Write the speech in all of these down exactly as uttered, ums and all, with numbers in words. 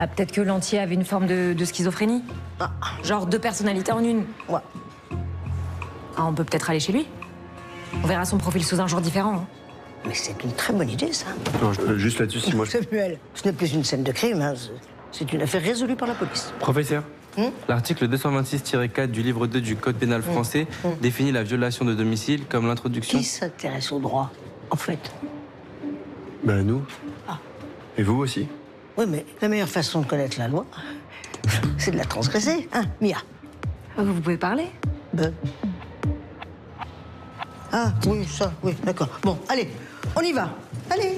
Ah, peut-être que l'entier avait une forme de, de schizophrénie. Ah. Genre deux personnalités en une. Ouais. Ah, on peut peut-être aller chez lui. On verra son profil sous un jour différent. Hein. Mais c'est une très bonne idée, ça. Non, je- euh, juste là-dessus, si moi je... Samuel, ce n'est plus une scène de crime, hein. C'est une affaire résolue par la police. Professeur, Hmm l'article deux cent vingt-six tiret quatre du livre deux du Code pénal français Hmm. définit la violation de domicile comme l'introduction... Qui s'intéresse au droit, en fait? Ben nous. Ah. Et vous aussi. Oui, mais la meilleure façon de connaître la loi, c'est de la transgresser, hein, Mia? Vous pouvez parler? Ben. Ah, oui, ça, oui, d'accord. Bon, allez, on y va. Allez.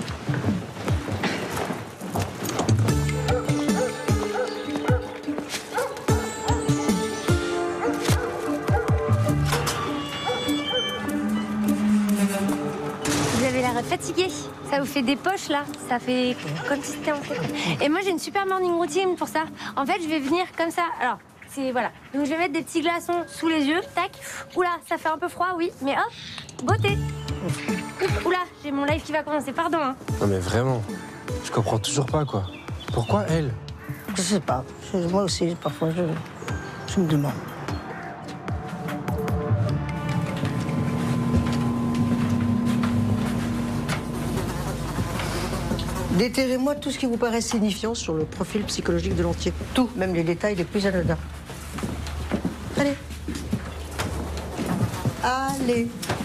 Vous avez l'air fatigué. Ça vous fait des poches là. Ça fait comme si c'était en fait. Et moi j'ai une super morning routine pour ça. En fait, je vais venir comme ça. Alors, c'est voilà. Donc je vais mettre des petits glaçons sous les yeux. Tac. Oula, ça fait un peu froid, oui. Mais hop, beauté. Oula, j'ai mon live qui va commencer. Pardon. Hein. Non mais vraiment, je comprends toujours pas quoi. Pourquoi elle? Je sais pas. Je- moi aussi, parfois, je, je me demande. Déterrez-moi tout ce qui vous paraît signifiant sur le profil psychologique de l'entier. Tout, même les détails les plus anodins. Allez. Allez.